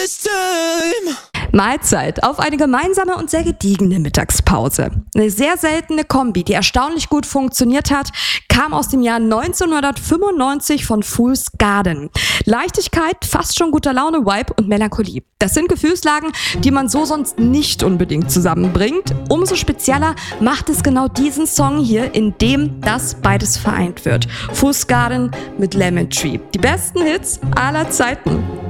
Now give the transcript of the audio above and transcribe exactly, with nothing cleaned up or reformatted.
this time. Mahlzeit auf eine gemeinsame und sehr gediegene Mittagspause. Eine sehr seltene Kombi, die erstaunlich gut funktioniert hat, kam aus dem Jahr neunzehnhundertfünfundneunzig von Fool's Garden. Leichtigkeit, fast schon guter Laune, Vibe und Melancholie. Das sind Gefühlslagen, die man so sonst nicht unbedingt zusammenbringt. Umso spezieller macht es genau diesen Song hier, in dem das beides vereint wird. Fool's Garden mit Lemon Tree. Die besten Hits aller Zeiten.